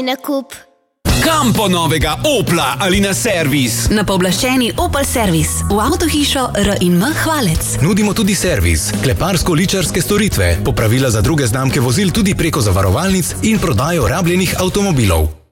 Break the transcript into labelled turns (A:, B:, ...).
A: nakup.
B: Kam po novega Opla ali na servis?
C: Na pooblaščeni Opel servis v avtohišo R&M Hvalec.
D: Nudimo tudi servis, kleparsko-ličarske storitve, popravila za druge znamke vozil tudi preko zavarovalnic in prodajo rabljenih avtomobilov.